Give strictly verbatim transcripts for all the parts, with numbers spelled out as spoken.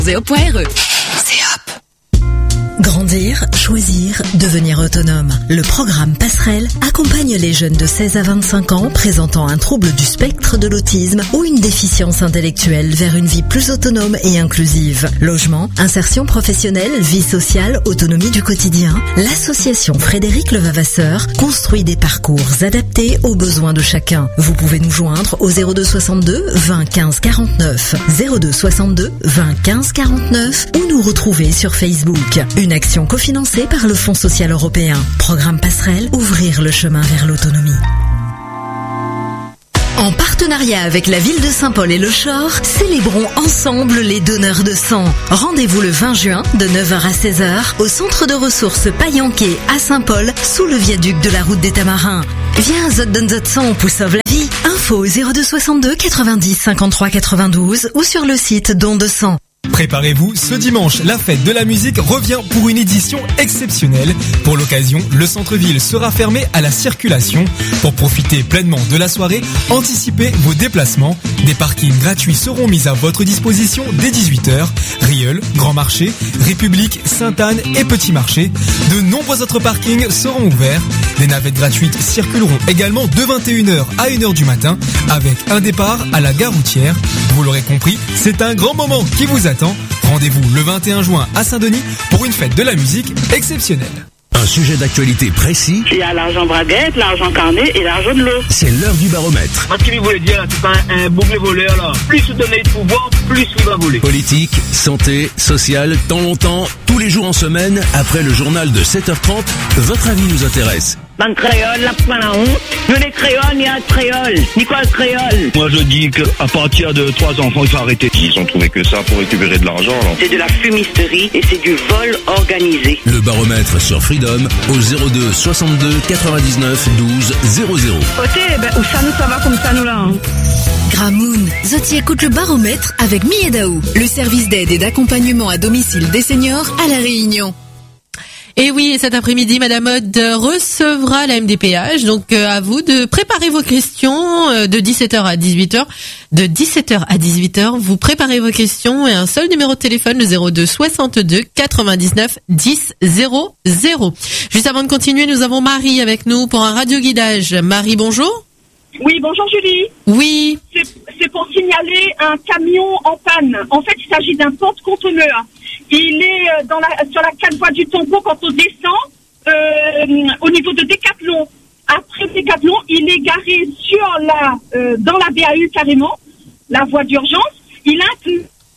zéro.re. Grandir, choisir, devenir autonome. Le programme Passerelle accompagne les jeunes de seize à vingt-cinq ans présentant un trouble du spectre de l'autisme ou une déficience intellectuelle vers une vie plus autonome et inclusive. Logement, insertion professionnelle, vie sociale, autonomie du quotidien. L'association Frédéric Levavasseur construit des parcours adaptés aux besoins de chacun. Vous pouvez nous joindre au zéro deux soixante-deux vingt quinze quarante-neuf, zéro deux soixante-deux vingt quinze quarante-neuf ou nous retrouver sur Facebook. Une action cofinancée par le Fonds social européen. Programme Passerelle, ouvrir le chemin vers l'autonomie. En partenariat avec la ville de Saint-Paul et le Chor, célébrons ensemble les donneurs de sang. Rendez-vous le vingt juin de neuf heures à seize heures au centre de ressources Payanquet à Saint-Paul sous le viaduc de la route des Tamarins. Viens, zot donne zot sang, pour sauve la vie. Info au zéro deux soixante-deux quatre-vingt-dix cinquante-trois quatre-vingt-douze ou sur le site Don de sang. Préparez-vous, ce dimanche, la fête de la musique revient pour une édition exceptionnelle. Pour l'occasion, le centre-ville sera fermé à la circulation. Pour profiter pleinement de la soirée, anticipez vos déplacements. Des parkings gratuits seront mis à votre disposition dès dix-huit heures. Rieul, Grand Marché, République, Sainte-Anne et Petit Marché. De nombreux autres parkings seront ouverts. Des navettes gratuites circuleront également de vingt et une heures à une heure du matin avec un départ à la gare routière. Vous l'aurez compris, c'est un grand moment qui vous attend. Rendez-vous le vingt et un juin à Saint-Denis pour une fête de la musique exceptionnelle. Un sujet d'actualité précis. Il y a l'argent braguette, l'argent carnet et l'argent de l'eau. C'est l'heure du baromètre. Moi, ce qu'il voulait dire, c'est pas un, un boucle voleur, là. Plus vous donnez de pouvoir, plus il va voler. Politique, santé, social, temps longtemps, tous les jours en semaine, après le journal de sept heures trente, votre avis nous intéresse. Dans créole, la point la honte. Nous les créoles, ni un créole. Ni quoi le créole? Moi, je dis qu'à partir de trois enfants, il faut arrêter. Ils ont trouvé que ça pour récupérer de l'argent, alors. C'est de la fumisterie et c'est du vol organisé. Le baromètre sur Freedom au zéro deux soixante-deux quatre-vingt-dix-neuf douze zéro zéro. Ok, ben, où ça nous, ça va comme ça, nous, là, hein. Gramoun, Zoti écoute le baromètre avec Miedaou, le service d'aide et d'accompagnement à domicile des seniors à La Réunion. Et oui, cet après-midi, Madame Aude recevra la M D P H. Donc, euh, à vous de préparer vos questions euh, de dix-sept heures à dix-huit heures. De dix-sept heures à dix-huit heures, vous préparez vos questions et un seul numéro de téléphone, le zéro deux soixante-deux quatre-vingt-dix-neuf dix zéro zéro. Juste avant de continuer, nous avons Marie avec nous pour un radio-guidage. Marie, bonjour. Oui, bonjour Julie. Oui. C'est, c'est pour signaler un camion en panne. En fait, il s'agit d'un porte-conteneur. Il est dans la, sur la quatre voies du Tombeau quand on descend euh, au niveau de Décathlon. Après Décathlon, il est garé sur la, euh, dans la B A U carrément, la voie d'urgence. Il a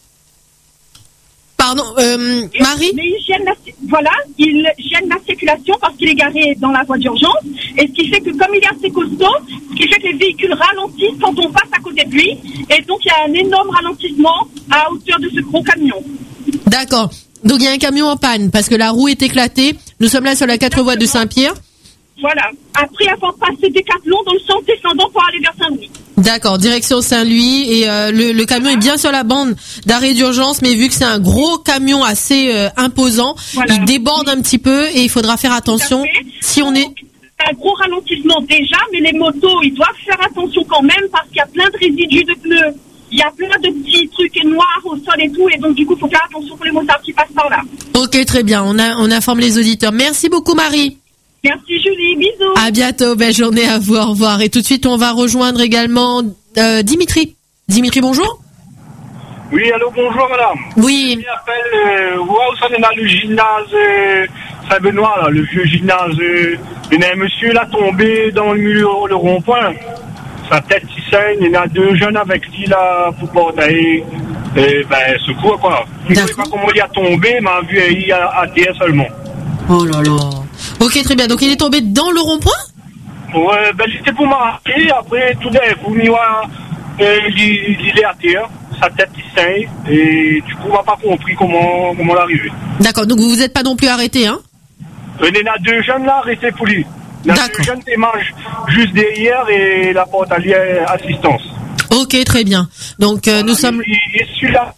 Pardon, euh, Marie. Mais il gêne la, voilà, il gêne la circulation parce qu'il est garé dans la voie d'urgence. Et ce qui fait que comme il est assez costaud, ce qui fait que les véhicules ralentissent quand on passe à côté de lui. Et donc il y a un énorme ralentissement à hauteur de ce gros camion. D'accord. Donc il y a un camion en panne parce que la roue est éclatée. Nous sommes là sur la quatre voies de Saint-Pierre. Voilà. Après avoir passé Décathlon dans le sens descendant pour aller vers Saint-Louis. D'accord, direction Saint-Louis et euh, le, le camion est bien sur la bande d'arrêt d'urgence, mais vu que c'est un gros camion assez euh, imposant, voilà. Il déborde un petit peu et il faudra faire attention si on est... Un gros ralentissement déjà, mais les motos, ils doivent faire attention quand même parce qu'il y a plein de résidus de pneus. Il y a plein de petits trucs noirs au sol et tout, et donc du coup, il faut faire attention pour les motards qui passent par là. Ok, très bien, on, a, on informe les auditeurs. Merci beaucoup Marie. Merci Julie, bisous. À bientôt, belle journée à vous, au revoir. Et tout de suite, on va rejoindre également euh, Dimitri. Dimitri, bonjour. Oui, allô, bonjour madame. Oui. Je m'appelle, euh, wow, ça est dans le gymnase euh, Saint-Benoît, là, le vieux gymnase. Euh, il y a un monsieur là tombé dans le milieu, le rond-point. Sa tête qui saigne, il y en a deux jeunes avec lui là pour porter euh, ben, secours quoi. Je ne sais pas comment il a tombé, mais vu il a à terre seulement. Oh là là. Ok, très bien. Donc il est tombé dans le rond-point? Ouais, ben c'était pour m'arrêter. Après, tout d'un coup, il, euh, il, il est à terre, sa tête qui saigne, et du coup, on n'a pas compris comment, comment l'arriver. D'accord, donc vous vous êtes pas non plus arrêté, hein? Il y en a deux jeunes là arrêtés pour lui. Il y en a deux jeunes qui mangent juste derrière et la porte alliée assistance. Ok, très bien. Donc euh, nous sommes... Il, il est celui-là.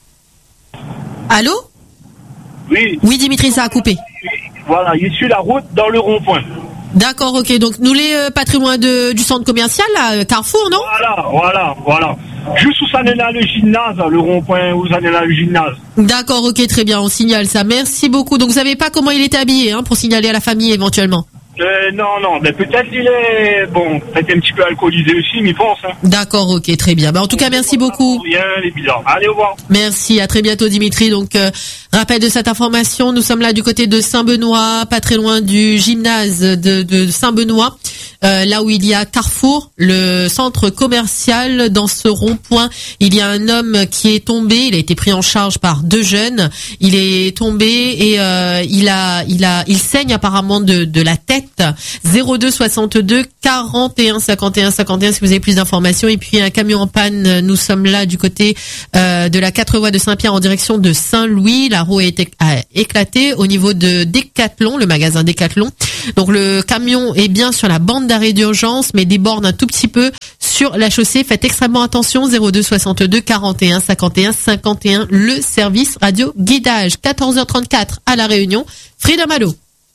Allô? Oui. Oui, Dimitri, ça a coupé. Voilà, il suit la route dans le rond-point. D'accord, ok. Donc nous les euh, pas très loin de, du centre commercial, là, Carrefour, non? Voilà, voilà, voilà. Juste où ça n'est là le gymnase, le rond-point où ça n'est là le gymnase. D'accord, ok, très bien, on signale ça. Merci beaucoup. Donc vous savez pas comment il est habillé, hein, pour signaler à la famille éventuellement. Euh, non, non, mais peut-être il est, bon, peut-être un petit peu alcoolisé aussi, mais pense. Hein. D'accord, ok, très bien. Bah, en tout cas, merci beaucoup. Rien, les bizarres. Allez, au revoir. Merci, à très bientôt Dimitri. Donc, euh, rappel de cette information, nous sommes là du côté de Saint-Benoît, pas très loin du gymnase de, de Saint-Benoît, euh, là où il y a Carrefour, le centre commercial. Dans ce rond-point, il y a un homme qui est tombé, il a été pris en charge par deux jeunes. Il est tombé et euh, il a, il a, il saigne apparemment de, de la tête. zéro deux soixante-deux quarante et un cinquante et un cinquante et un si vous avez plus d'informations. Et puis un camion en panne, nous sommes là du côté euh, de la quatre voies de Saint-Pierre en direction de Saint-Louis. La roue a été a éclaté au niveau de Decathlon, le magasin Decathlon. Donc le camion est bien sur la bande d'arrêt d'urgence mais déborde un tout petit peu sur la chaussée. Faites extrêmement attention. Zéro deux soixante-deux quarante et un cinquante et un cinquante et un, le service radio guidage. quatorze heures trente-quatre à La Réunion. Frida Malo.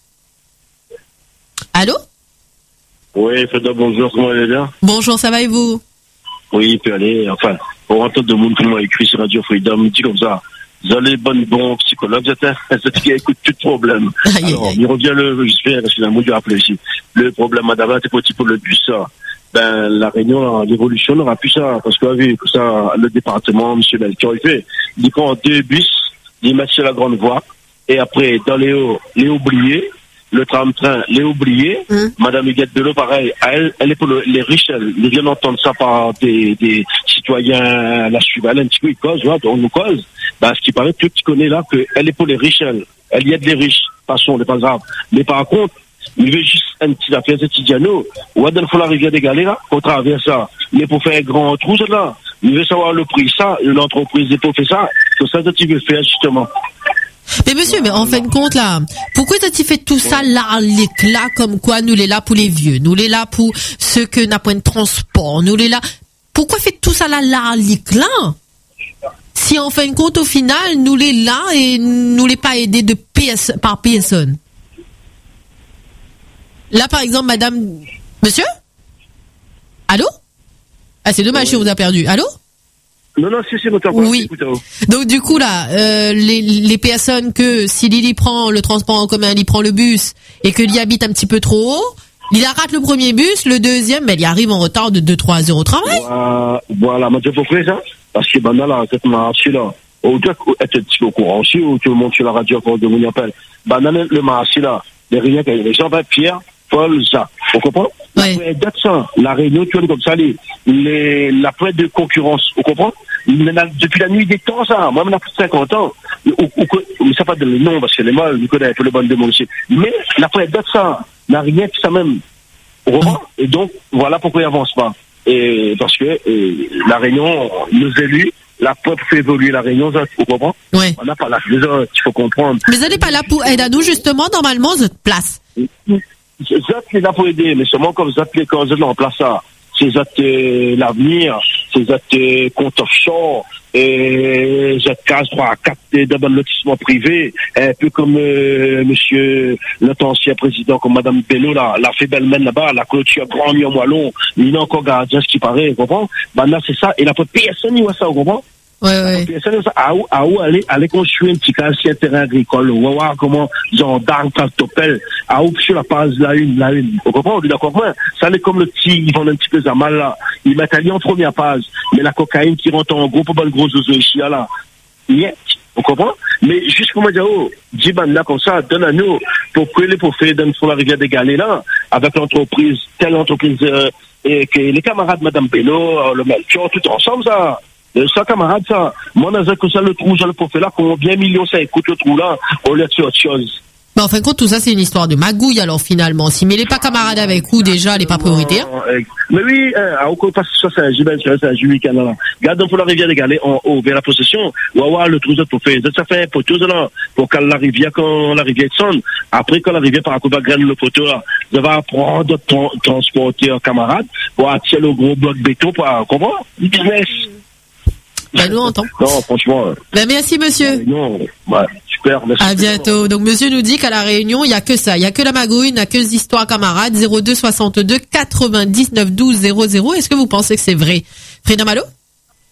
Allô? Oui, Frida, bonjour, comment allez bien? Bonjour, ça va et vous? Oui, il peut aller, enfin, pour entendre de monde qui m'a écrit sur Radio Frida, me dit comme ça, vous allez bonne bon psychologue, c'est qui écoute tout problème. Aïe, Alors, aïe. il revient le, je fais, parce qu'il a un mot de rappeler ici, le problème, madame, c'est petit pour le bus, ça. Ben, la Réunion, l'évolution n'aura plus ça, parce que, vu que ça, le département, monsieur Melchior, il fait, il prend deux bus, il met sur la grande voie, et après, dans les hauts, les oubliés, le tram-train, les oubliés, mmh. Madame Huguette Bello, pareil, elle, elle est pour le, les riches, elle, ils viennent entendre ça par des, des citoyens, la suivante, un petit peu, ils causent, voilà, on nous cause. Ben, ce qui paraît, tout tu connais là, que elle est pour les riches, elle, elle y aide les riches, passons, c'est pas grave. Mais par contre, il veut juste un petit affaire, ce petit diano, ou il faut la rivière des Galets, là, on traverse ça. Mais pour faire un grand trou, là, il veut savoir le prix, ça, une entreprise est pour faire ça, c'est ça que tu veux faire, justement. Mais monsieur, mais en fin de compte là, pourquoi tu fait tout ça là, l'éclat, comme quoi nous les là pour les vieux, nous les là pour ceux que n'a point de transport, nous les là, pourquoi fait tout ça là, là, l'éclat? Si en fin de compte au final, nous les là et nous les pas aidés de P S, par personne. Là par exemple, madame, monsieur? Allô? Ah c'est dommage si on vous a perdu. Allô? Non, non, si, c'est notre Oui. Donc, du coup, là, euh, les, les personnes que, si Lily prend le transport en commun, il prend le bus, et que l'y habite un petit peu trop haut, il rate le premier bus, le deuxième, mais il arrive en retard de deux trois heures au travail. Voilà, voilà, mais tu peux faire ça? Parce que, ben, là, cette marché, là, ou tu es un petit peu au courant aussi, ou tu montes sur la radio quand de mon appel. Ben, le marché, là, les rien qu'il y a les gens, ben, Pierre, Paul, ça. Vous comprenez? Ouais. La ça, la Réunion, tu vois, comme ça, les, les, la prête de concurrence. Vous comprenez? Depuis la nuit des temps, ça. Moi, maintenant, plus de cinquante ans. Ou, ou, mais ça pas de le nom, parce que les mâles, je connais un peu le bande de monde aussi. Mais la prête de ça, n'a rien que ça même. Vous comprenez? Et donc, voilà pourquoi il avance pas. Et, parce que, et, la Réunion, nos élus, la peuple fait évoluer la Réunion, ça, vous comprenez? Ouais. On n'a pas la, il faut comprendre. Mais vous n'êtes pas là pour aider à nous, justement, normalement, cette place. Zat est là pour aider, mais seulement comme Zat les causes là en place ça. C'est Zat euh, l'avenir, c'est Zat euh, compte offshore, et Zat case trois à quatre de lotissement privé, un peu comme euh, monsieur notre ancien président, comme madame Bello là, la fait belle mène là-bas, la clôture grand mur moellon, il a encore gardien ce qui paraît, vous comprenez? Maintenant c'est ça, et la personne il voit ça, vous comprenez? Ouais, ouais. Personne ça, à où, à où aller, aller construire un petit quartier terrain agricole, on va voir comment, genre, d'armes, tractopelles, à où sur la base, la une, la une. On comprend, on est d'accord, moi. Ça, c'est comme le petit, ils vendent un petit peu ça mal, là. Ils mettent Ali en première page, mais la cocaïne qui rentre en gros pour le gros oiseau ici, là. Yeah. On comprend? Mais juste pour me dire, oh, Djiban, là, comme ça, donne à nous, pour que les pour faire, donne sur la rivière des Galets, là, avec l'entreprise, telle entreprise, euh, et que les camarades, madame Bello, le Melchior, tout ensemble, ça. Ça, camarade, ça, moi, dans un coup, ça, le trou, je le peux faire là, combien millions ça écoute le trou là, au lieu de faire autre chose. Mais en fin de compte, tout ça, c'est une histoire de magouille, alors, finalement. Si, mais il n'est pas camarade avec vous, déjà, il n'est pas prioritaire. Euh, mais oui, euh, à aucun parce que ça, c'est un jubel, c'est un juillet, là. Gardons pour la rivière des Galets, en haut, vers la possession, ou avoir le trou, ça, pour faire, ça fait un poteau, là, pour quand la rivière, quand la rivière sonne, après, quand la rivière, par contre, va grainer le poteau, là, ça va apprendre de tra- transporter un camarade, pour attirer le gros bloc béton, pour, comprendre? Business. Ben, nous, on entend. Non, franchement. Euh, ben, merci, monsieur. Non, ouais, super, merci. À bientôt. Donc, monsieur nous dit qu'à la Réunion, il n'y a que ça. Il n'y a que la magouille, il n'y a que des histoires camarades. zéro deux soixante-deux quatre-vingt-dix-neuf douze zéro zéro. Est-ce que vous pensez que c'est vrai? Frida Malo?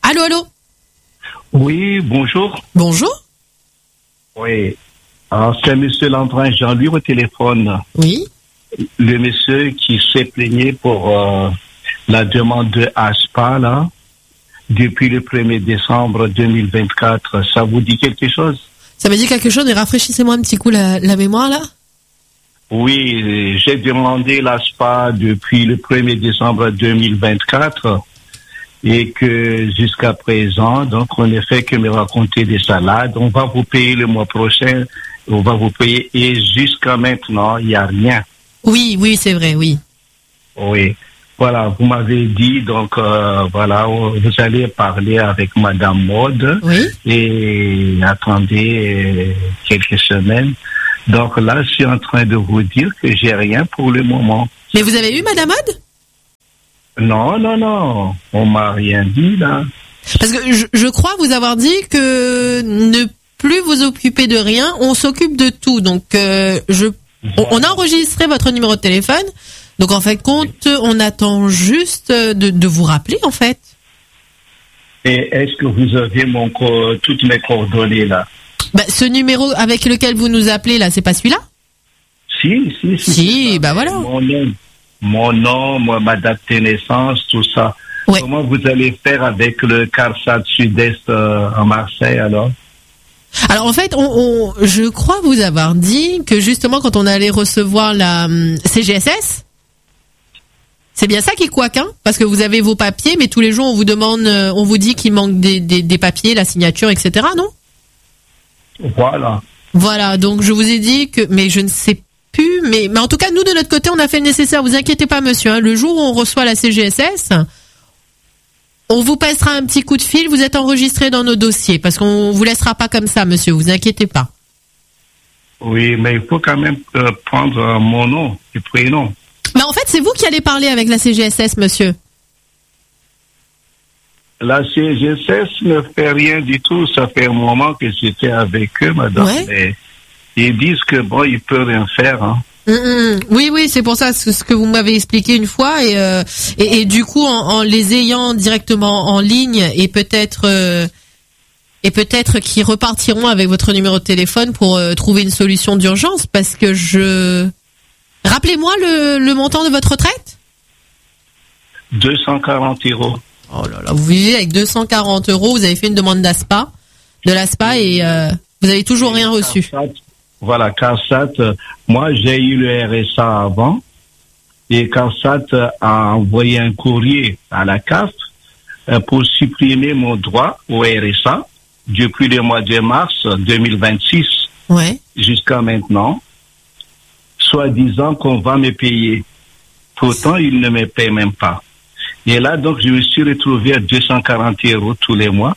Allô, allô? Oui, bonjour. Bonjour. Oui. Alors, c'est monsieur Landrin Jean-Louis au téléphone. Oui. Le monsieur qui s'est plaigné pour euh, la demande de ASPA, là, depuis le premier décembre deux mille vingt-quatre. Ça vous dit quelque chose? Ça me dit quelque chose, et rafraîchissez-moi un petit coup la, la mémoire, là. Oui, j'ai demandé l'ASPA depuis le premier décembre deux mille vingt-quatre et que jusqu'à présent, donc on ne fait que me raconter des salades. On va vous payer le mois prochain, on va vous payer, et jusqu'à maintenant, il n'y a rien. Oui, oui, c'est vrai, oui. Oui. Voilà, vous m'avez dit, donc euh, voilà, vous allez parler avec Madame Maud. Oui. Et attendez euh, quelques semaines. Donc là, je suis en train de vous dire que j'ai rien pour le moment. Mais vous avez eu Madame Maud? Non, non, non, on m'a rien dit là. Parce que je, je crois vous avoir dit que ne plus vous occuper de rien, on s'occupe de tout. Donc euh, je, on, on a enregistré votre numéro de téléphone. Donc en fait compte, on attend juste de, de vous rappeler en fait. Et est-ce que vous avez mon co- toutes mes coordonnées là? Bah, ce numéro avec lequel vous nous appelez là, c'est pas celui-là? Si, si, si. Si, bah voilà. Mon nom, mon nom, moi, ma date de naissance, tout ça. Ouais. Comment vous allez faire avec le CARSAT Sud-Est euh, à Marseille alors? Alors en fait, on, on, je crois vous avoir dit que justement quand on allait recevoir la hum, C G S S, c'est bien ça qui couac, hein? Parce que vous avez vos papiers, mais tous les jours on vous demande, euh, on vous dit qu'il manque des, des, des papiers, la signature, et cetera. Non? Voilà. Voilà, donc je vous ai dit que, mais je ne sais plus, mais, mais en tout cas nous de notre côté on a fait le nécessaire. Vous inquiétez pas monsieur, hein, le jour où on reçoit la C G S S, on vous passera un petit coup de fil. Vous êtes enregistré dans nos dossiers parce qu'on vous laissera pas comme ça monsieur. Vous inquiétez pas. Oui, mais il faut quand même euh, prendre euh, mon nom et prénom. Mais en fait, c'est vous qui allez parler avec la C G S S, monsieur. La C G S S ne fait rien du tout. Ça fait un moment que j'étais avec eux, madame. Ouais. Mais ils disent que bon, ils peuvent rien faire. Hein. Mmh, mmh. Oui, oui, c'est pour ça ce, ce que vous m'avez expliqué une fois. Et, euh, et, et du coup, en, en les ayant directement en ligne et peut-être... Euh, et peut-être qu'ils repartiront avec votre numéro de téléphone pour euh, trouver une solution d'urgence parce que je... Rappelez-moi le, le montant de votre retraite? deux cent quarante euros. Oh là là, vous vivez avec deux cent quarante euros, vous avez fait une demande d'ASPA, de l'ASPA et euh, vous avez toujours rien reçu. CARSAT, voilà, CARSAT, euh, moi j'ai eu le R S A avant et CARSAT euh, a envoyé un courrier à la C A F euh, pour supprimer mon droit au R S A depuis le mois de mars deux mille vingt-six ouais. jusqu'à maintenant, soi-disant qu'on va me payer. Pourtant, ils ne me paient même pas. Et là, donc, je me suis retrouvé à deux cent quarante euros tous les mois.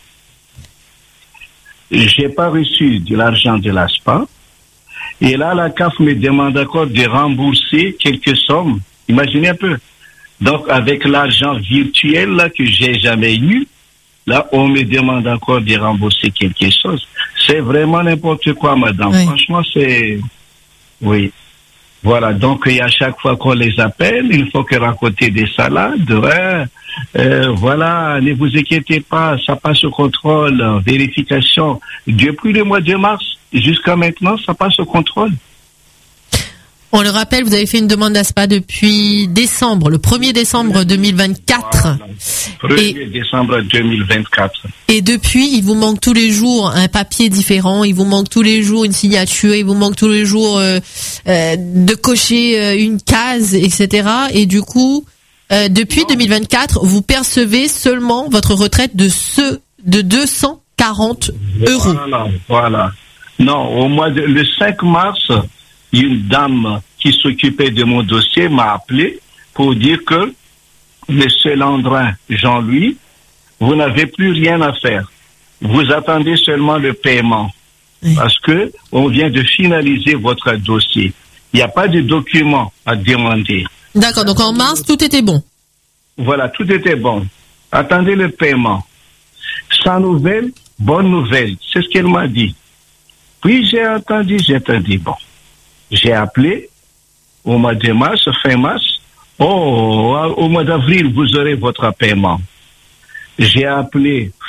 J'ai pas reçu de l'argent de l'ASPA. Et là, la C A F me demande encore de rembourser quelques sommes. Imaginez un peu. Donc, avec l'argent virtuel là que j'ai jamais eu, là, on me demande encore de rembourser quelque chose. C'est vraiment n'importe quoi, madame. Oui. Franchement, c'est... Oui. Voilà, donc et à chaque fois qu'on les appelle, il faut que raconter des salades. Ouais, euh, voilà, ne vous inquiétez pas, ça passe au contrôle, vérification. Depuis le mois de mars jusqu'à maintenant, ça passe au contrôle. On le rappelle, vous avez fait une demande d'ASPA depuis décembre, le premier décembre deux mille vingt-quatre. Voilà. premier décembre deux mille vingt-quatre. Et depuis, il vous manque tous les jours un papier différent, il vous manque tous les jours une signature, il vous manque tous les jours euh, euh, de cocher euh, une case, et cetera. Et du coup, euh, depuis non. deux mille vingt-quatre, vous percevez seulement votre retraite de ce de deux cent quarante euros. Voilà, voilà. Non, au mois de, le cinq mars, une dame qui s'occupait de mon dossier m'a appelé pour dire que monsieur Landrin Jean-Louis, vous n'avez plus rien à faire. Vous attendez seulement le paiement. Oui. Parce que on vient de finaliser votre dossier. Il n'y a pas de document à demander. D'accord, donc en mars, tout était bon. Voilà, tout était bon. Attendez le paiement. Sans nouvelle, bonne nouvelle. C'est ce qu'elle m'a dit. Puis j'ai entendu, j'ai entendu, bon. J'ai appelé au mois de mars, fin mars. Oh, au mois d'avril, vous aurez votre paiement. J'ai appelé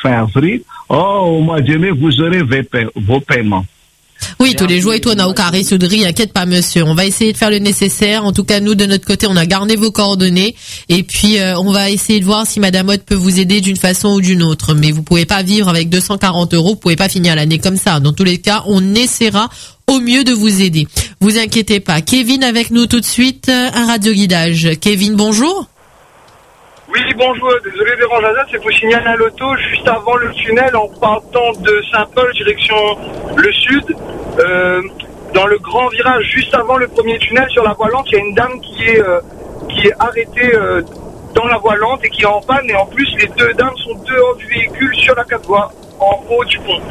fin avril, oh, au mois de mai, vous aurez vos, paie- vos paiements. Oui, tous les jours et toi, on a au carré souderie, inquiète pas, monsieur. On va essayer de faire le nécessaire. En tout cas, nous, de notre côté, on a gardé vos coordonnées. Et puis, euh, on va essayer de voir si Madame Haute peut vous aider d'une façon ou d'une autre. Mais vous pouvez pas vivre avec deux cent quarante euros. Vous pouvez pas finir l'année comme ça. Dans tous les cas, on essaiera au mieux de vous aider. Vous inquiétez pas. Kevin avec nous tout de suite, un radio guidage. Kevin, bonjour. Oui, bonjour, désolé de déranger à ça, c'est pour signaler un loto juste avant le tunnel en partant de Saint-Paul direction le sud. Euh, dans le grand virage juste avant le premier tunnel sur la voie lente, il y a une dame qui est, euh, qui est arrêtée euh, dans la voie lente et qui est en panne. Et en plus, les deux dames sont dehors du véhicule sur la quatre voies, en haut du pont.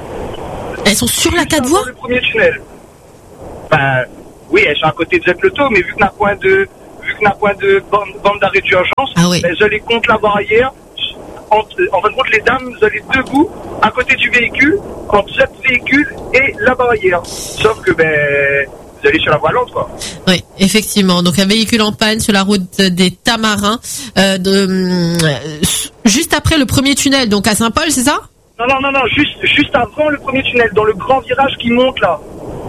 Elles sont sur la quatre voies ? Le premier tunnel. Ben, oui, elles sont à côté de cette loto, mais vu qu'on a point de... vu qu'on a point de bande, bande d'arrêt d'urgence, ah oui. elles allaient contre la barrière. En, en fin de compte, les dames allaient debout à côté du véhicule, entre cette véhicule et la barrière. Sauf que, ben, vous allez sur la voie lente, quoi. Oui, effectivement. Donc, un véhicule en panne sur la route des Tamarins, euh, de, euh, juste après le premier tunnel, donc à Saint-Paul, c'est ça ? Non, non, non, non, juste, juste avant le premier tunnel, dans le grand virage qui monte, là.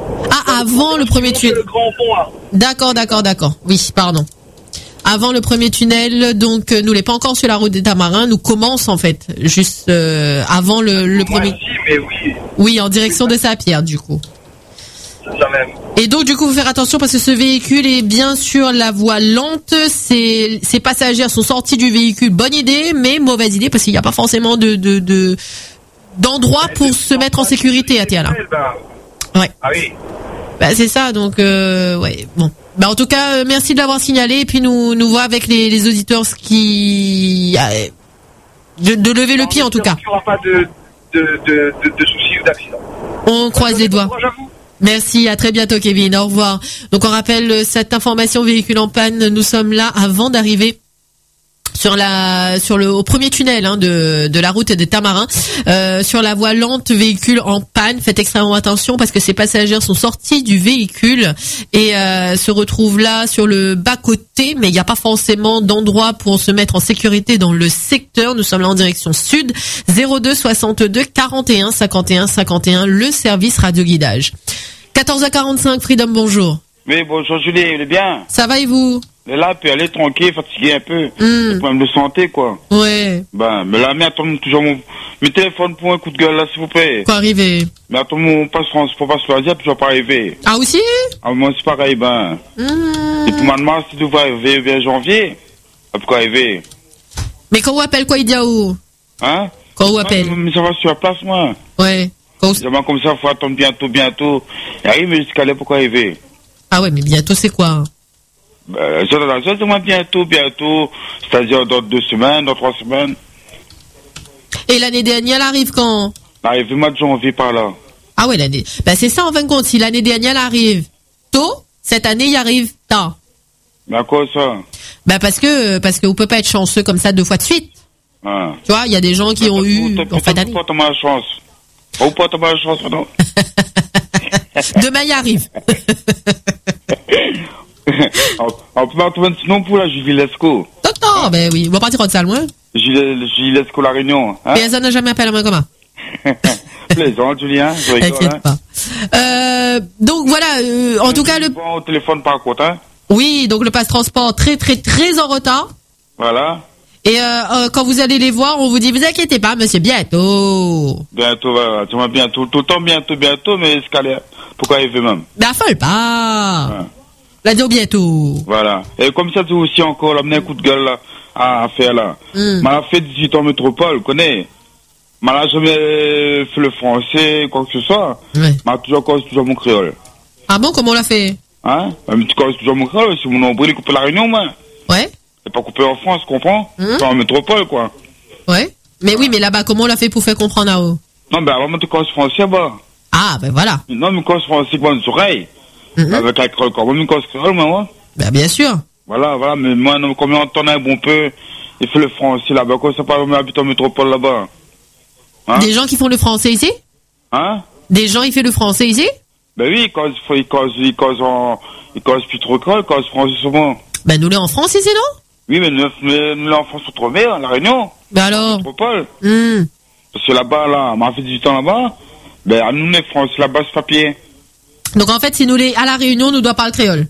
Ah, avant le premier tunnel. Le grand pont, là. D'accord, d'accord, d'accord. Oui, pardon. Avant le premier tunnel, donc euh, nous n'est pas encore sur la route des Tamarins, nous commence en fait, juste euh, avant le, le premier. Si, mais oui. Oui, en direction de Saint-Pierre, du coup. C'est ça même. Et donc, du coup, faut faire attention parce que ce véhicule est bien sur la voie lente. Ses, ses passagers sont sortis du véhicule. Bonne idée, mais mauvaise idée parce qu'il n'y a pas forcément de, de, de d'endroit pour se mettre en sécurité à Théala. Ouais. Ah oui. Bah, c'est ça, donc euh, ouais, bon. Bah en tout cas, euh, merci de l'avoir signalé et puis nous nous voir avec les, les auditeurs ce qui euh, de, de lever le pied en tout cas. Il n'y aura pas de de, de, de, de soucis ou d'accidents. On croise les doigts. Merci, à très bientôt Kevin, au revoir. Donc on rappelle cette information véhicule en panne, nous sommes là avant d'arriver sur la sur le au premier tunnel hein, de de la route des Tamarins, euh, sur la voie lente, véhicule en panne. Faites extrêmement attention parce que ces passagers sont sortis du véhicule et euh, se retrouvent là sur le bas côté, mais il n'y a pas forcément d'endroit pour se mettre en sécurité dans le secteur. Nous sommes là en direction sud. zéro deux soixante-deux quarante et un cinquante et un cinquante et un, le service radio guidage. quatorze heures quarante-cinq, Freedom, bonjour. Oui, bonjour Julie, vous allez bien? Ça va et vous? Et là, puis elle est tranquille, fatiguée un peu. Mm. Des problèmes de santé, quoi. Ouais. Ben, mais la mère, attends toujours mon, mes téléphones pour un coup de gueule, là, s'il vous plaît. Quoi arriver? Mais attends, mon passe France, pour pas se choisir, puis je vais pas arriver. Ah, aussi? Ah, moi, c'est pareil, ben. Mm. Et puis maintenant, si tu vas arriver vers janvier, pourquoi arriver? Mais quand on appelle quoi, Idiao? Hein? Quand on appelle? Ah, mais ça va sur la place, moi. Ouais. Quand on... comme ça, faut attendre bientôt, bientôt. Et arrive jusqu'à là, pourquoi arriver? Ah ouais, mais bientôt, c'est quoi? Ben, ça, c'est moi bientôt, bientôt, c'est-à-dire dans deux semaines, dans trois semaines. Et l'année dernière, elle arrive quand? Elle arrive le mois de janvier par là. Ah ouais, l'année. Ben, c'est ça, en fin de compte. Si l'année dernière, elle arrive tôt, cette année, il arrive tard. Ben, quoi, ça? Ben, parce que, parce que vous pouvez pas être chanceux comme ça deux fois de suite. Ah. Tu vois, il y a des gens qui ben, ont eu, en fin d'année. Ou pas t'as la chance. Ou pas t'as la chance, non? Demain, il arrive. On peut pas trouver sinon pour la Gilesco. Non, non, ben oui. On va partir de ça loin. Gilesco La Réunion. Hein? Et ça n'a jamais appelé à moi comment? Plaisant, Julien. T'inquiète hein? pas. Euh, donc voilà, euh, en tout cas le. Au téléphone par contre, hein? Oui, donc le passe-transport très très très en retard. Voilà. Et euh, euh, quand vous allez les voir, on vous dit, vous inquiétez pas, monsieur, bientôt. Bientôt, voilà. Tu vois, bientôt. Tout le temps, bientôt, bientôt, mais escalier. Pourquoi il veut même? Ben, folle pas. Ouais. La dire bientôt. Voilà. Et comme ça, tu aussi encore, là, un coup de gueule, là, à, à faire, là. Mm. M'a fait dix-huit ans métropole, connais. M'a jamais fait le français, quoi que ce soit. Ouais. M'a toujours cause toujours mon créole. Ah bon, comment on l'a fait? Hein? Mais tu causes toujours mon créole, c'est mon nombril, il coupe la Réunion, moi. Ouais. C'est pas coupé en France, comprends? Mm. C'est en métropole, quoi. Ouais. Mais oui, mais là-bas, comment on l'a fait pour faire comprendre là-haut? Non, ben, avant, tu causes français, bah. Ah, ben voilà. Non, mais cause français, bonnes oreilles. Mm-hmm. Avec la créole, quand même, cause créole, moi, ben, bien sûr. Voilà, voilà, mais moi, non, combien on un bon peu, il fait le français là-bas, quoi, c'est pas, on habite en métropole là-bas. Hein? Des gens qui font le français ici? Hein? Des gens, ils font le français ici? Ben oui, ils causent, ils causent, ils causent en, ils causent plus trop créole, ils causent français souvent. Ben, nous, les en France ici, non? Oui, mais nous, nous, nous en France, sont trop bien, la Réunion. Ben alors? Métropole. Hum. Parce que là-bas, là, on m'a fait dix-huit ans là-bas, ben, à nous, les Français, là-bas, c'est papier. Donc, en fait, si nous, les, à la Réunion, nous doit parler créole.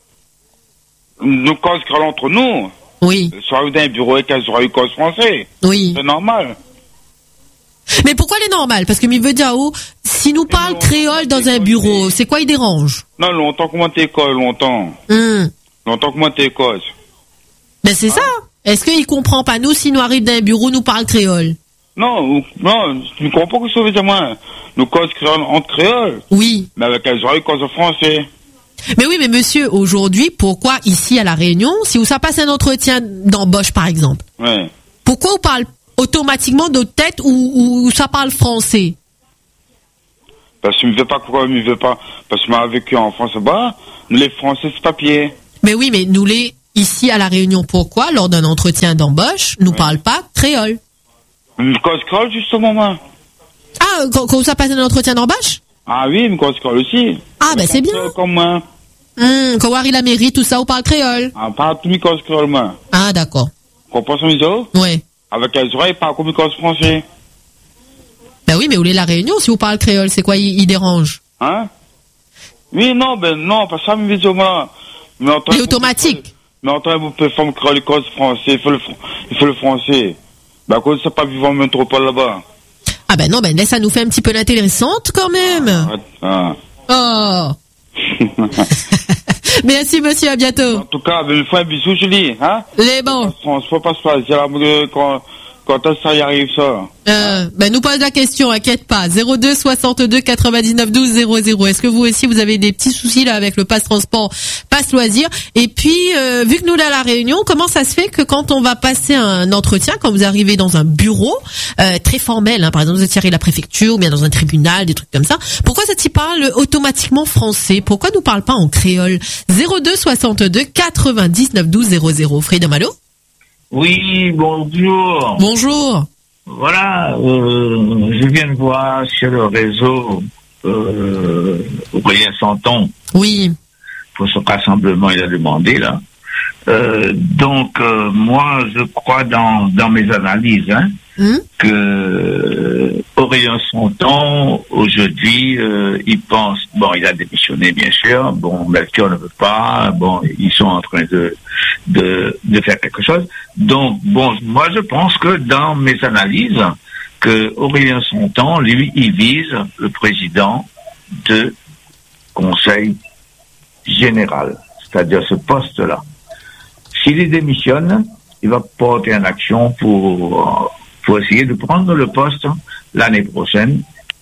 Nous, cause créole entre nous. Oui. Soit dans un bureau et qu'elle soit eu cause français. Oui. C'est normal. Mais pourquoi elle est normale? Parce que Mive Diao, si nous parle créole dans un bureau, c'est quoi il dérange? Non, longtemps comment t'es école, longtemps. Hum. Longtemps comment t'es école. Ben, c'est ça. Est-ce qu'il comprend pas nous, si nous arrive dans un bureau, nous parle créole? Non, non, tu ne comprends pas que ça veut dire moi. Nous cause créole entre créole. Oui. Mais avec elles auraient cause français. Mais oui, mais monsieur, aujourd'hui, pourquoi ici à La Réunion, si vous ça passe un entretien d'embauche par exemple, ouais. Pourquoi on parle automatiquement de tête ou, ou ça parle français? Parce que je ne veux pas pourquoi je ne veux pas. Parce que je m'ai vécu en France bas, nous les Français c'est papier. Mais oui, mais nous les ici à La Réunion, pourquoi lors d'un entretien d'embauche, nous ouais. parle pas créole? Une cause créole justement moi. Ah, quand, quand ça passe un entretien d'embauche? Ah oui, une cause créole aussi. Ah ben c'est bien. Comme moi. Hum, quand on arrive la mairie, tout ça, on parle créole. Ah, pas tout le cause créole moi. Ah d'accord. Comprends ce que oui. Avec les oreilles, pas comme une cause français. Ben oui, mais où est la Réunion si vous parlez créole, c'est quoi il, il dérange? Hein? Oui, non, ben non, parce que ça me dit moi. Mais automatique. Mais en train de vous faire créole cause français, il faut le, il faut le français. Ben, cause ça pas vivant en métropole là-bas. Ah ben non, ben laisse ça nous fait un petit peu l'intéressante quand même. Ah, ah. Oh. Merci monsieur, à bientôt. En tout cas, ben, une fois un bisou, Julie, hein? Les bons. On se peut pas se passer quand, quand ça y arrive ça. Euh, ben nous pose la question, inquiète pas. zéro deux soixante-deux quatre-vingt-dix-neuf douze zéro zéro. Est-ce que vous aussi vous avez des petits soucis là avec le passe transport, passe loisir? Et puis euh, vu que nous là à La Réunion, comment ça se fait que quand on va passer un entretien, quand vous arrivez dans un bureau euh, très formel, hein, par exemple vous êtes à la préfecture ou bien dans un tribunal, des trucs comme ça, pourquoi ça t'y parle automatiquement français? Pourquoi nous parle pas en créole? zéro deux soixante-deux quatre-vingt-dix-neuf douze zéro zéro. Freedom, allô? Oui, bonjour. Bonjour. Voilà, euh, je viens de voir sur le réseau euh, Aurélien Santon. Oui. Pour ce rassemblement, il a demandé là. Euh, donc euh, moi, je crois dans dans mes analyses, hein, mmh. que euh, Aurélien Santon aujourd'hui, euh, il pense, bon, il a démissionné bien sûr, bon, Melchior ne veut pas, bon, ils sont en train de de de faire quelque chose. Donc bon, moi je pense que dans mes analyses, que Aurélien Santon, lui, il vise le président de Conseil général, c'est-à-dire ce poste-là. S'il démissionne, il va porter une action pour, pour essayer de prendre le poste l'année prochaine,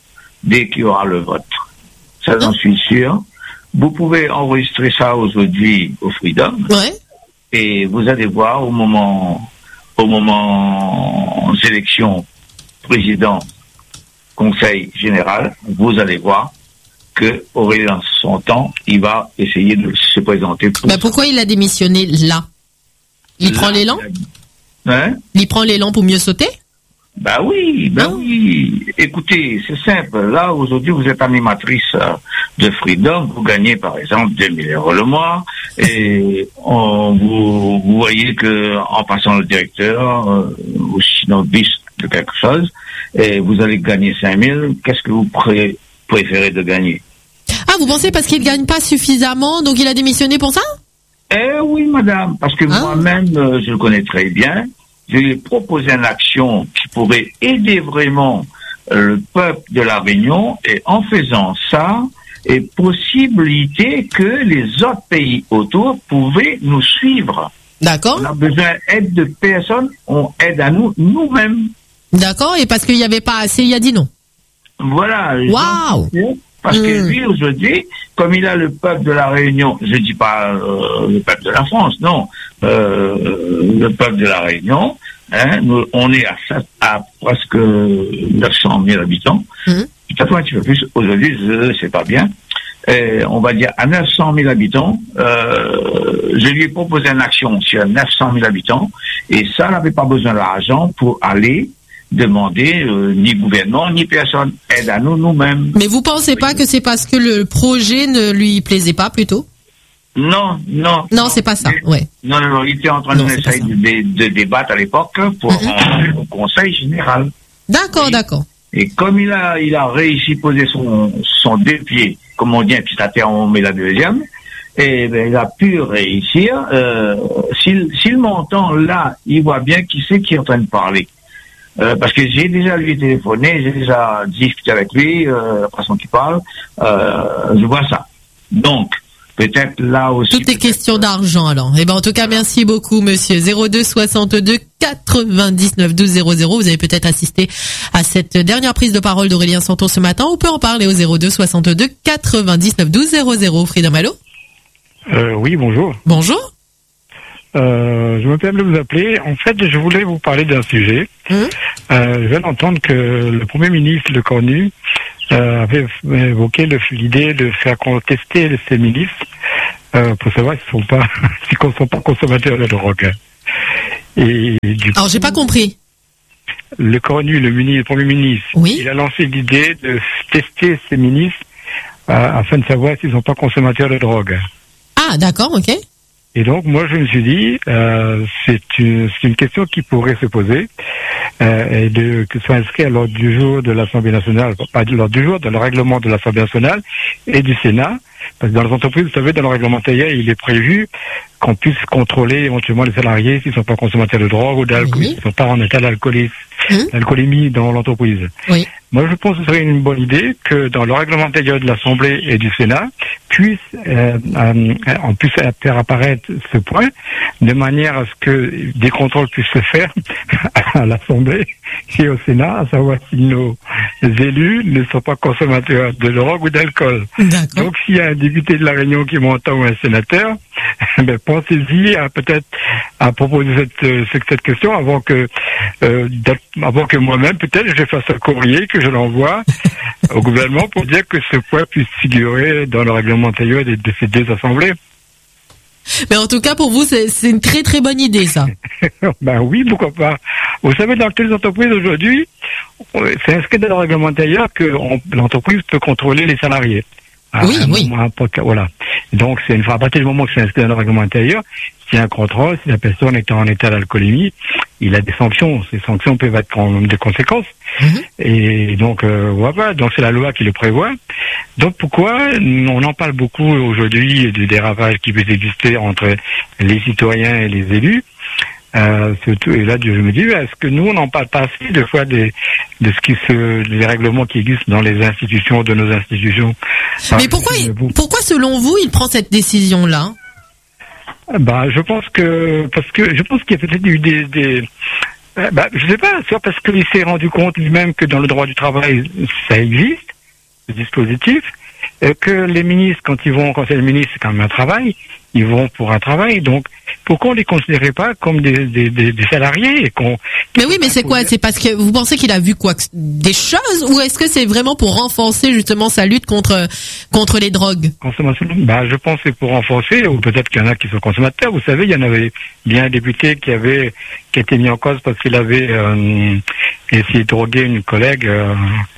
dès qu'il y aura le vote. Ça, j'en suis sûr. Vous pouvez enregistrer ça aujourd'hui au Freedom. Ouais. Et vous allez voir au moment, au moment des élections président, conseil général, vous allez voir que Aurélien Santon, il va essayer de se présenter pour... Bah pourquoi il a démissionné là? Il là, prend l'élan? Hein? Il prend l'élan pour mieux sauter? Bah oui, bah ah. oui. Écoutez, c'est simple. Là, aujourd'hui, vous êtes animatrice de Freedom, vous gagnez par exemple deux mille euros le mois, et on, vous, vous voyez que en passant le directeur, euh, ou sinon vice de quelque chose, et vous allez gagner cinq mille, qu'est-ce que vous pré- préférez de gagner? Ah, vous pensez parce qu'il gagne pas suffisamment, donc il a démissionné pour ça? Eh oui, madame, parce que ah. moi-même, euh, je le connais très bien. Je lui ai proposé une action qui pourrait aider vraiment euh, le peuple de La Réunion, et en faisant ça, et possibilité que les autres pays autour pouvaient nous suivre. D'accord. On a besoin d'aide de personne, on aide à nous, nous-mêmes. D'accord, et parce qu'il n'y avait pas assez, il a dit non. Voilà. Waouh. Parce mmh. que lui, aujourd'hui, comme il a le peuple de La Réunion, je dis pas euh, le peuple de la France, non, euh, le peuple de La Réunion, hein, nous, on est à, à presque neuf cent mille habitants, mmh. peut-être un petit peu plus, aujourd'hui, je sais pas bien, et on va dire à neuf cent mille habitants, euh, je lui ai proposé une action sur neuf cent mille habitants, et ça n'avait pas besoin d'argent pour aller demander euh, ni gouvernement ni personne, aide à nous nous-mêmes. Mais vous pensez oui. pas que c'est parce que le projet ne lui plaisait pas plutôt? Non, non. Non, c'est pas ça, mais, ouais. Non, non, non, il était en train non, de, de, de débattre à l'époque pour mm-hmm. rentrer au Conseil général. D'accord, d'accord. Et comme il a, il a réussi à poser son, son deux pieds, comme on dit, un petit à terre, on met la deuxième, et ben, il a pu réussir. Euh, s'il, s'il m'entend là, il voit bien qui c'est qui est en train de parler. Euh, parce que j'ai déjà lui téléphoné, j'ai déjà discuté avec lui, euh, la façon qu'il parle, euh, je vois ça. Donc, peut-être là aussi. Tout est question d'argent, alors. Eh ben, en tout cas, merci beaucoup, monsieur. zéro deux soixante-deux quatre-vingt-dix-neuf douze zéro zéro. Vous avez peut-être assisté à cette dernière prise de parole d'Aurélien Santon ce matin. On peut en parler au zéro deux soixante-deux quatre-vingt-dix-neuf douze zéro zéro. Freedom, allô? Euh, oui, bonjour. Bonjour. Euh, je me permets de vous appeler. En fait, je voulais vous parler d'un sujet. Mmh. Euh, je viens d'entendre que le Premier ministre, Le Cornu, euh, avait évoqué le, l'idée de faire contester ces ministres euh, pour savoir s'ils sont pas, s'ils ne sont pas consommateurs de drogue. Et du Alors, coup, j'ai pas compris. Le Cornu, le, ministre, le Premier ministre, oui. il a lancé l'idée de tester ces ministres euh, afin de savoir s'ils ne sont pas consommateurs de drogue. Ah, d'accord, ok. Et donc, moi, je me suis dit, euh, c'est une, c'est une question qui pourrait se poser, euh, et de, que ce soit inscrit à l'ordre du jour de l'Assemblée nationale, pas à l'ordre du jour, dans le règlement de l'Assemblée nationale et du Sénat. Parce que dans les entreprises, vous savez, dans le règlement intérieur, il est prévu qu'on puisse contrôler éventuellement les salariés s'ils ne sont pas consommateurs de drogue ou d'alcool, oui. s'ils ne sont pas en état d'alcoolisme, mmh. d'alcoolémie dans l'entreprise. Oui. Moi, je pense que ce serait une bonne idée que dans le règlement intérieur de l'Assemblée et du Sénat, puisse, euh, euh, on puisse faire apparaître ce point, de manière à ce que des contrôles puissent se faire à l'Assemblée et au Sénat, à savoir si nos élus ne sont pas consommateurs de drogue ou d'alcool. D'accord. Donc, s'il y a un député de La Réunion qui m'entend ou un sénateur, ben, pensez-y à peut-être à proposer cette, cette, cette question avant que, euh, avant que moi-même, peut-être, je fasse un courrier, que je l'envoie au gouvernement pour dire que ce point puisse figurer dans le règlement intérieur de, de ces deux assemblées. Mais en tout cas, pour vous, c'est, c'est une très très bonne idée, ça. Ben oui, pourquoi pas. Vous savez, dans toutes les entreprises aujourd'hui, c'est inscrit dans le règlement intérieur que on, l'entreprise peut contrôler les salariés. Oui, un oui. Moment, voilà. Donc, c'est une fois, à partir du moment que c'est inscrit dans le règlement intérieur, s'il y a un contrôle, si la personne est en état d'alcoolémie, il a des sanctions. Ces sanctions peuvent être en des conséquences. Mm-hmm. Et donc, euh, voilà. Donc, c'est la loi qui le prévoit. Donc, pourquoi on en parle beaucoup aujourd'hui du dérapage qui peut exister entre les citoyens et les élus? Euh, surtout, et là, je me dis, est-ce que nous, on n'en parle pas assez, des fois, des, de ce qui se, des règlements qui existent dans les institutions, de nos institutions. Mais pourquoi, pourquoi, selon vous, il prend cette décision-là? Bah, je pense que, parce que, je pense qu'il y a peut-être eu des, des, bah, je sais pas, soit parce qu'il s'est rendu compte lui-même que dans le droit du travail, ça existe, ce dispositif, que les ministres, quand ils vont au conseil des ministres, c'est quand même un travail, ils vont pour un travail, donc pourquoi on les considérait pas comme des, des, des, des salariés et qu'on... Mais oui, mais c'est quoi? C'est parce que vous pensez qu'il a vu quoi? Des choses? Ou est-ce que c'est vraiment pour renforcer justement sa lutte contre contre les drogues? Consommation. Bah, je pense que c'est pour renforcer, ou peut-être qu'il y en a qui sont consommateurs. Vous savez, il y en avait bien un député qui avait qui a été mis en cause parce qu'il avait euh, essayé de droguer une collègue. Euh,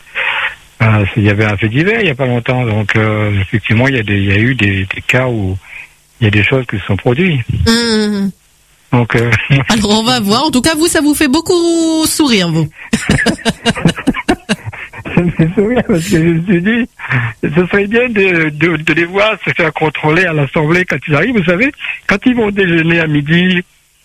euh, il y avait un fait divers il n'y a pas longtemps, donc euh, effectivement, il y a des, il y a eu des, des cas où il y a des choses qui se sont produites. Mmh. Donc, euh... alors on va voir. En tout cas, vous, ça vous fait beaucoup sourire, vous. Ça me fait sourire parce que je me suis dit, ce serait bien de, de, de les voir se faire contrôler à l'Assemblée quand ils arrivent. Vous savez, quand ils vont déjeuner à midi,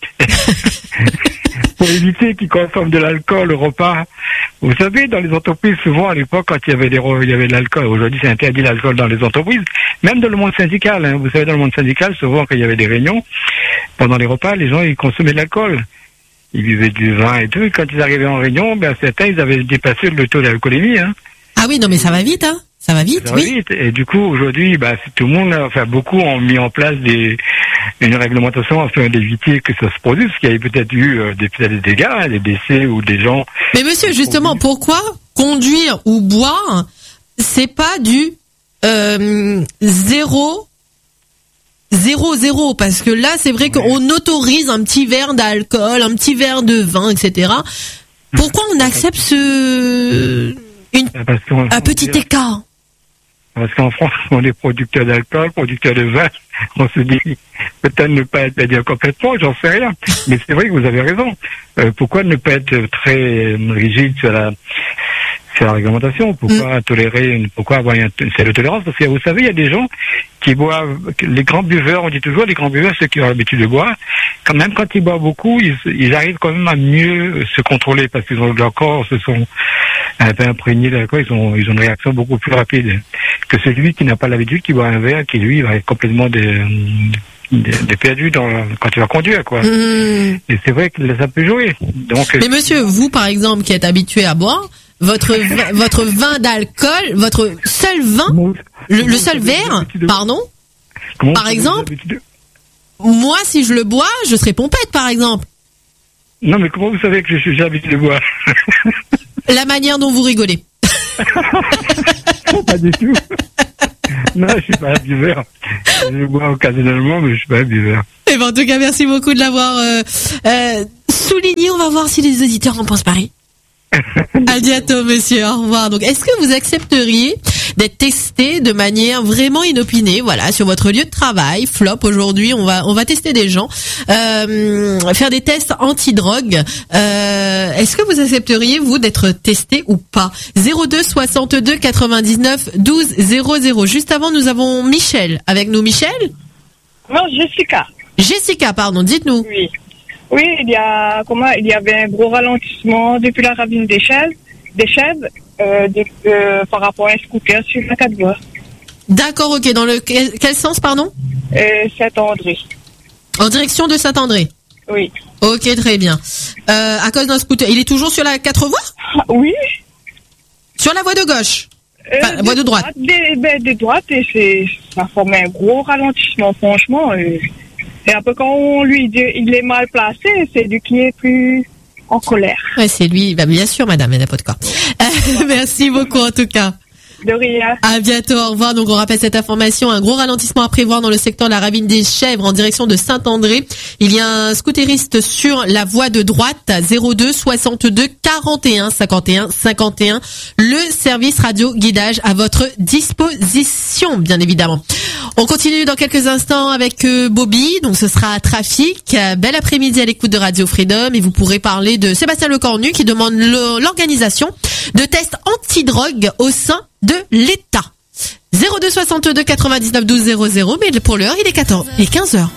pour éviter qu'ils consomment de l'alcool au repas. Vous savez, dans les entreprises, souvent à l'époque, quand il y avait des, il y avait de l'alcool, aujourd'hui c'est interdit l'alcool dans les entreprises, même dans le monde syndical. Hein, vous savez, dans le monde syndical, souvent quand il y avait des réunions, pendant les repas, les gens ils consommaient de l'alcool. Ils buvaient du vin et tout. Et quand ils arrivaient en réunion, ben certains ils avaient dépassé le taux d'alcoolémie. Hein. Ah oui, non mais ça va vite, hein. Ça va vite, ça oui. Va vite. Et du coup, aujourd'hui, bah, tout le monde, enfin, beaucoup ont mis en place des, une réglementation afin d'éviter que ça se produise, parce qu'il y avait peut-être eu euh, des, peut-être des dégâts, hein, des décès ou des gens. Mais monsieur, justement, pourquoi conduire ou boire, c'est pas du euh, zéro, zéro, zéro, parce que là, c'est vrai qu'on autorise un petit verre d'alcool, un petit verre de vin, et cetera. Pourquoi on accepte ce une, un petit écart? Parce qu'en France, on est producteur d'alcool, producteur de vin. On se dit, peut-être ne pas être dire complètement, j'en sais rien. Mais c'est vrai que vous avez raison. Euh, pourquoi ne pas être très rigide sur la, sur la réglementation? Pourquoi mmh. tolérer une, pourquoi avoir une, une certaine tolérance? Parce que vous savez, il y a des gens qui boivent, les grands buveurs, on dit toujours, les grands buveurs, ceux qui ont l'habitude de boire, quand même quand ils boivent beaucoup, ils, ils arrivent quand même à mieux se contrôler parce qu'ils ont leur corps se sont un peu imprégnés d'alcool, ils ont, ils ont une réaction beaucoup plus rapide que celui qui n'a pas l'habitude, qui boit un verre, qui lui va être complètement des, des, des perdus dans, quand il va conduire, quoi. Mmh. Et c'est vrai que ça peut jouer. Donc, mais monsieur, vous, par exemple, qui êtes habitué à boire, votre vin, votre vin d'alcool, votre seul vin, le, le seul verre, pardon, Comment par exemple, moi, si je le bois, je serai pompette, par exemple. Non, mais comment vous savez que je suis habitué de boire? La manière dont vous rigolez. Pas du tout. Non, je suis pas un buveur. Je bois occasionnellement, mais je suis pas un buveur. Eh ben, en tout cas, merci beaucoup de l'avoir euh, euh, souligné. On va voir si les auditeurs en pensent pareil. À bientôt, monsieur. Au revoir. Donc, est-ce que vous accepteriez d'être testé de manière vraiment inopinée, voilà, sur votre lieu de travail? Flop, aujourd'hui, on va on va tester des gens, euh, faire des tests anti-drogue. Euh, est-ce que vous accepteriez, vous, d'être testé ou pas? zéro deux soixante-deux quatre-vingt-dix-neuf douze zéro zéro. Juste avant, nous avons Michel avec nous. Michel? Non, Jessica. Jessica, pardon. Dites-nous. Oui. Oui, il y a comment il y avait un gros ralentissement depuis la ravine des Chèvres, des Chèvres euh, de, euh, par rapport à un scooter sur la quatre voies. D'accord, ok. Dans le quel, quel sens, pardon? euh, Saint-André. En direction de Saint-André. Oui. Ok, très bien. Euh, à cause d'un scooter, il est toujours sur la quatre voies? Oui. Sur la voie de gauche. Euh, enfin, la voie de droite. Des, ben, de droite et c'est ça forme un gros ralentissement, franchement. Et... Et un peu quand on lui dit il est mal placé, c'est lui qui est plus en colère. Ouais, c'est lui. Bah, bien sûr, madame, il n'y a pas de quoi. Euh, merci beaucoup, en tout cas. De rien. À bientôt, au revoir. Donc, on rappelle cette information. Un gros ralentissement à prévoir dans le secteur de la ravine des Chèvres en direction de Saint-André. Il y a un scooteriste sur la voie de droite, zéro deux soixante-deux quarante et un cinquante et un cinquante et un. Le service radio guidage à votre disposition, bien évidemment. On continue dans quelques instants avec euh, Bobby, donc ce sera Trafic. Euh, bel après-midi à l'écoute de Radio Freedom et vous pourrez parler de Sébastien Lecornu qui demande le, l'organisation de tests anti-drogue au sein de l'État. zéro deux soixante-deux quatre-vingt-dix-neuf douze zéro zéro, mais pour l'heure, il est quatorze, il est quinze heures.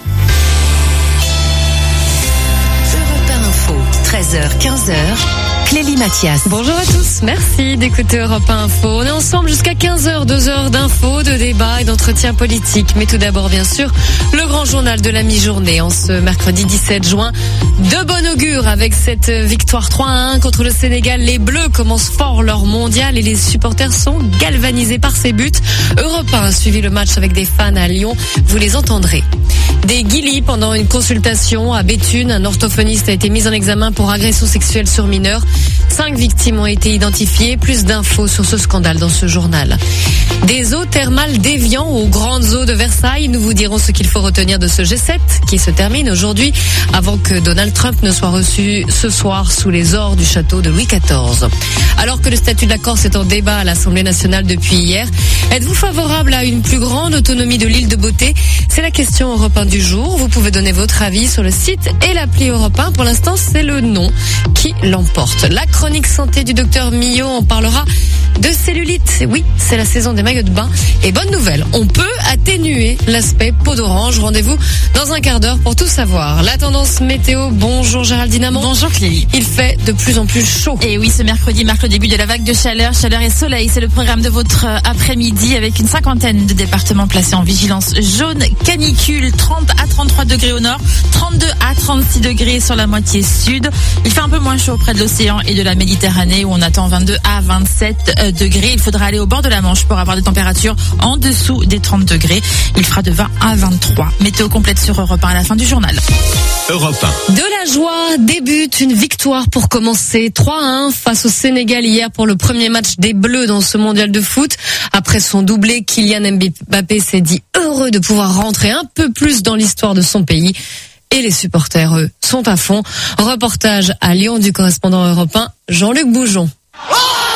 Europe un Info, treize heures, quinze heures. Clélie Mathias. Bonjour à tous, merci d'écouter Europe un Info. On est ensemble jusqu'à quinze heures, deux heures d'infos, de débats et d'entretiens politiques. Mais tout d'abord, bien sûr, le grand journal de la mi-journée en ce mercredi dix-sept juin. De bon augure avec cette victoire trois à un contre le Sénégal. Les Bleus commencent fort leur mondial et les supporters sont galvanisés par ces buts. Europe un a suivi le match avec des fans à Lyon. Vous les entendrez. Des guilis pendant une consultation à Béthune. Un orthophoniste a été mis en examen pour agression sexuelle sur mineur. Cinq victimes ont été identifiées. Plus d'infos sur ce scandale dans ce journal. Des eaux thermales d'Évian aux grandes eaux de Versailles. Nous vous dirons ce qu'il faut retenir de ce G sept qui se termine aujourd'hui avant que Donald Trump ne soit reçu ce soir sous les ors du château de Louis quatorze. Alors que le statut de la Corse est en débat à l'Assemblée nationale depuis hier, êtes-vous favorable à une plus grande autonomie de l'île de Beauté? C'est la question Europe un du jour. Vous pouvez donner votre avis sur le site et l'appli Europe un. Pour l'instant, c'est le non qui l'emporte. La chronique santé du docteur Millot, on parlera de cellulite. Oui, c'est la saison des maillots de bain. Et bonne nouvelle, on peut atténuer l'aspect peau d'orange. Rendez-vous dans un quart d'heure pour tout savoir. La tendance météo, bonjour Géraldine Amand. Bonjour Clélie. Il fait de plus en plus chaud. Et oui, ce mercredi marque le début de la vague de chaleur. Chaleur et soleil, c'est le programme de votre après-midi avec une cinquantaine de départements placés en vigilance jaune. Canicule, trente à trente-trois degrés au nord, trente-deux à trente-six degrés sur la moitié sud. Il fait un peu moins chaud près de l'océan et de la Méditerranée où on attend vingt-deux à vingt-sept degrés. Il faudra aller au bord de la Manche pour avoir des températures en dessous des trente degrés. Il fera de vingt à vingt-trois. Météo complète sur Europe un à la fin du journal. Europe un. De la joie débute une victoire pour commencer. trois à un face au Sénégal hier pour le premier match des Bleus dans ce mondial de foot. Après son doublé, Kylian Mbappé s'est dit heureux de pouvoir rentrer un peu plus dans l'histoire de son pays. Et les supporters, eux, sont à fond. Reportage à Lyon du correspondant Europe un, Jean-Luc Boujon.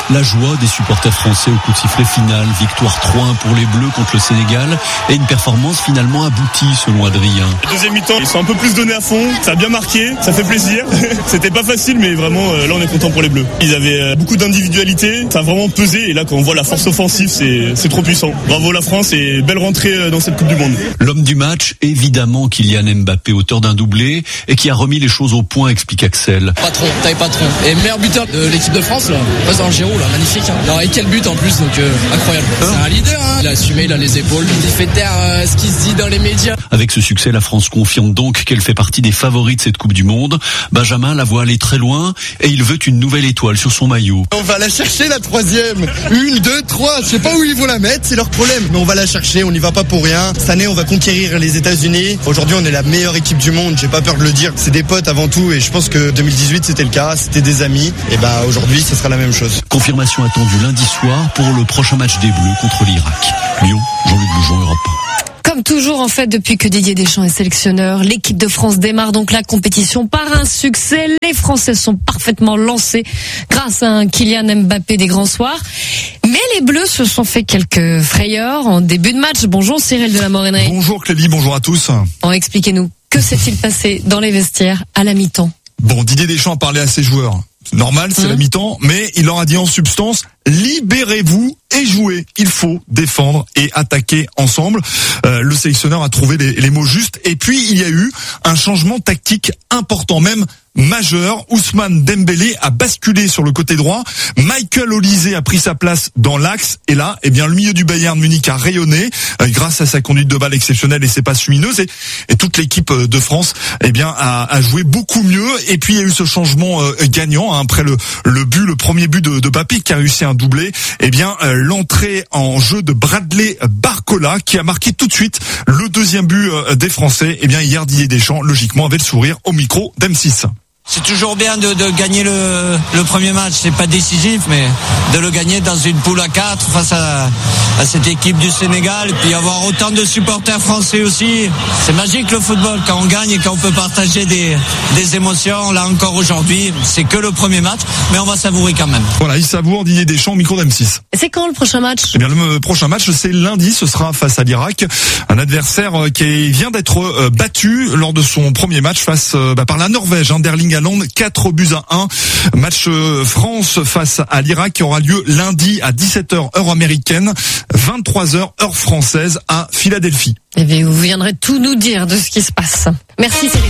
La joie des supporters français au coup de sifflet final, victoire trois un pour les Bleus contre le Sénégal et une performance finalement aboutie selon Adrien. Deuxième mi-temps, ils sont un peu plus donnés à fond, ça a bien marqué, ça fait plaisir. C'était pas facile mais vraiment là on est content pour les Bleus. Ils avaient beaucoup d'individualité, ça a vraiment pesé et là quand on voit la force offensive c'est, c'est trop puissant. Bravo la France et belle rentrée dans cette Coupe du Monde. L'homme du match, évidemment Kylian Mbappé, auteur d'un doublé et qui a remis les choses au point, explique Axel. Patron, taille patron. Et meilleur buteur de l'équipe de France là, passe dans le Giroud là, magnifique. Hein. Alors et quel but en plus, donc euh, incroyable. Hein c'est un leader, hein. Il a assumé, il a les épaules, il fait taire euh, ce qui se dit dans les médias. Avec ce succès, la France confirme donc qu'elle fait partie des favoris de cette Coupe du Monde. Benjamin la voit aller très loin et il veut une nouvelle étoile sur son maillot. On va la chercher la troisième. Une, deux, trois. Je sais pas où ils vont la mettre, c'est leur problème. Mais on va la chercher, on n'y va pas pour rien. Cette année, on va conquérir les États-Unis. Aujourd'hui, on est la meilleure équipe du monde. J'ai pas peur de le dire. C'est des potes avant tout et je pense que deux mille dix-huit c'était le cas. C'était des amis. Et bah aujourd'hui, ce sera la même chose. Confirmation attendue lundi soir pour le prochain match des Bleus contre l'Irak. Lyon, Jean-Luc Boujon, Europe un. Comme toujours, en fait, depuis que Didier Deschamps est sélectionneur, l'équipe de France démarre donc la compétition par un succès. Les Français sont parfaitement lancés grâce à un Kylian Mbappé des grands soirs. Mais les Bleus se sont fait quelques frayeurs en début de match. Bonjour Cyril de la Morennerie. Bonjour Clélie, bonjour à tous. Bon, expliquez-nous, que s'est-il passé dans les vestiaires à la mi-temps? Bon, Didier Deschamps a parlé à ses joueurs. Normal, c'est mmh. la mi-temps, mais il leur a dit en substance, libérez-vous et jouez. Il faut défendre et attaquer ensemble. Euh, le sélectionneur a trouvé les, les mots justes. Et puis, il y a eu un changement tactique important, même majeur. Ousmane Dembélé a basculé sur le côté droit. Michael Olise a pris sa place dans l'axe. Et là, eh bien, le milieu du Bayern Munich a rayonné euh, grâce à sa conduite de balle exceptionnelle et ses passes lumineuses. Et, et toute l'équipe de France, eh bien, a, a joué beaucoup mieux. Et puis, il y a eu ce changement euh, gagnant hein, après le, le but, le premier but de, de Mbappé qui a réussi un doublé. Eh bien, euh, l'entrée en jeu de Bradley Barcola qui a marqué tout de suite le deuxième but euh, des Français. Eh bien, hier, Didier Deschamps, logiquement, avait le sourire au micro d'M six. C'est toujours bien de, de gagner le, le premier match. C'est pas décisif, mais de le gagner dans une poule à quatre face à, à cette équipe du Sénégal. Et puis avoir autant de supporters français aussi. C'est magique le football quand on gagne et quand on peut partager des, des émotions. Là encore aujourd'hui, c'est que le premier match, mais on va savourer quand même. Voilà, il savoure Didier Deschamps au micro d'M six. C'est quand le prochain match? Eh bien, le prochain match, c'est lundi. Ce sera face à l'Irak. Un adversaire qui vient d'être battu lors de son premier match face bah, par la Norvège, hein, d'Erling Haaland, quatre buts à un. Match France face à l'Irak qui aura lieu lundi à dix-sept heures heure américaine, vingt-trois heures heure française à Philadelphie. Eh bien, vous viendrez tout nous dire de ce qui se passe. Merci Cyril.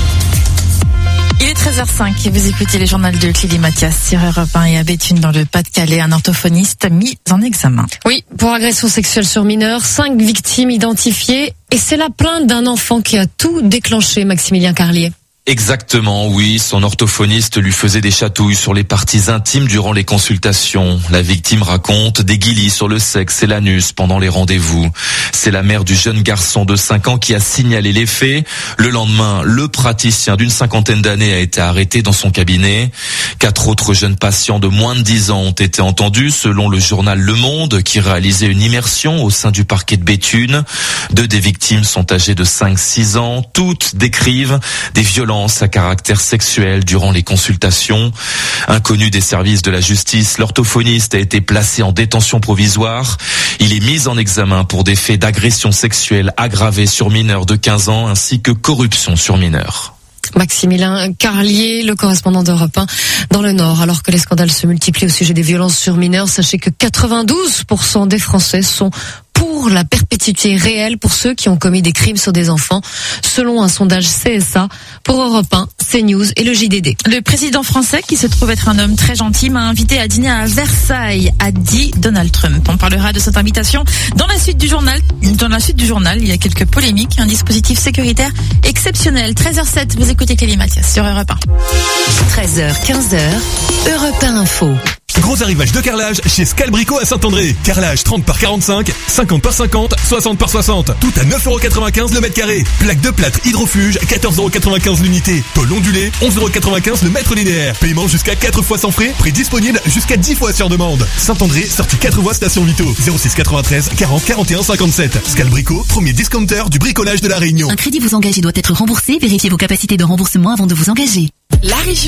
Il est treize heures cinq et vous écoutez les journaux de Clélie Mathias sur Europe un et à Béthune dans le Pas-de-Calais, un orthophoniste mis en examen. Oui, pour agression sexuelle sur mineur, cinq victimes identifiées et c'est la plainte d'un enfant qui a tout déclenché, Maximilien Carlier. Exactement, oui. Son orthophoniste lui faisait des chatouilles sur les parties intimes durant les consultations. La victime raconte des guilis sur le sexe et l'anus pendant les rendez-vous. C'est la mère du jeune garçon de cinq ans qui a signalé les faits. Le lendemain, le praticien d'une cinquantaine d'années a été arrêté dans son cabinet. Quatre autres jeunes patients de moins de dix ans ont été entendus, selon le journal Le Monde, qui réalisait une immersion au sein du parquet de Béthune. Deux des victimes sont âgées de cinq six ans. Toutes décrivent des violences à caractère sexuel durant les consultations. Inconnu des services de la justice, l'orthophoniste a été placé en détention provisoire. Il est mis en examen pour des faits d'agression sexuelle aggravée sur mineurs de quinze ans ainsi que corruption sur mineurs. Maximilien Carlier, le correspondant d'Europe un dans le Nord. Alors que les scandales se multiplient au sujet des violences sur mineurs, sachez que quatre-vingt-douze pour cent des Français sont pour la perpétuité réelle pour ceux qui ont commis des crimes sur des enfants, selon un sondage C S A pour Europe un, CNews et le J D D. Le président français, qui se trouve être un homme très gentil, m'a invité à dîner à Versailles, a dit Donald Trump. On parlera de cette invitation dans la suite du journal. Dans la suite du journal, il y a quelques polémiques, un dispositif sécuritaire exceptionnel. treize heures sept, vous écoutez Clélie Mathias sur Europe un. treize heures quinze, Europe un Info. Gros arrivage de carrelage chez Scalbrico à Saint-André. Carrelage trente par quarante-cinq, cinquante par cinquante, soixante par soixante. Tout à neuf euros quatre-vingt-quinze le mètre carré. Plaque de plâtre hydrofuge, quatorze euros quatre-vingt-quinze l'unité. Tôle ondulée, onze euros quatre-vingt-quinze le mètre linéaire. Paiement jusqu'à quatre fois sans frais. Prix disponible jusqu'à dix fois sur demande. Saint-André, sortie quatre voies station Vito. zéro six quatre-vingt-treize quarante quarante et un cinquante-sept. Scalbrico, premier discounter du bricolage de la Réunion. Un crédit vous engage et doit être remboursé. Vérifiez vos capacités de remboursement avant de vous engager. La région.